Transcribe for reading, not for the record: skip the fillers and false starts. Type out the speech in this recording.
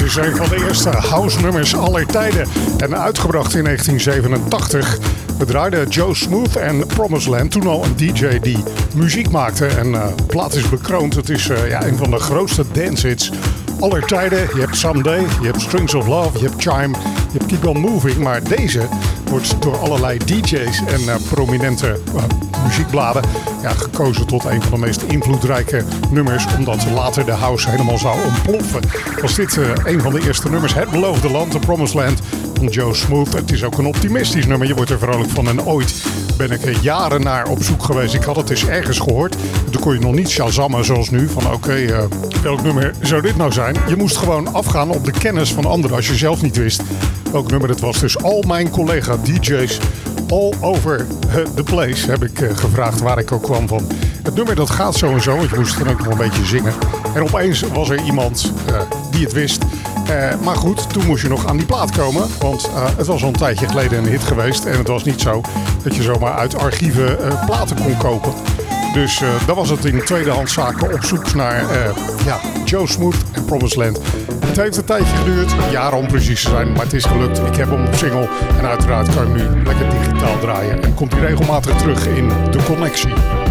is een van de eerste house-nummers aller tijden en uitgebracht in 1987. We draaiden Joe Smooth en Promised Land, toen al een DJ die muziek maakte. En de plaat is bekroond. Het is een van de grootste dance-hits aller tijden. Je hebt Someday, je hebt Strings of Love, je hebt Chime, je hebt Keep On Moving. Maar deze wordt door allerlei DJ's en prominente muziekbladen gekozen tot een van de meest invloedrijke nummers, omdat later de house helemaal zou ontploffen. Was dit een van de eerste nummers, Het Beloofde Land, The Promised Land van Joe Smooth. Het is ook een optimistisch nummer, je wordt er vrolijk van. En ooit ben ik jaren naar op zoek geweest. Ik had het eens ergens gehoord. Toen kon je nog niet shazammen zoals nu, van oké, welk nummer zou dit nou zijn? Je moest gewoon afgaan op de kennis van anderen als je zelf niet wist welk nummer het was. Dus al mijn collega DJ's all over the place heb ik gevraagd waar ik ook kwam van. Het nummer dat gaat zo en zo, want je moest dan ook nog een beetje zingen. En opeens was er iemand die het wist. Maar goed, toen moest je nog aan die plaat komen. Want het was al een tijdje geleden een hit geweest. En het was niet zo dat je zomaar uit archieven platen kon kopen. Dus dan was het in tweedehandszaken op zoek naar Joe Smooth en Promised Land. Het heeft een tijdje geduurd, jaren om precies te zijn, maar het is gelukt. Ik heb hem op single en uiteraard kan je hem nu lekker digitaal draaien. En komt hij regelmatig terug in De Connectie.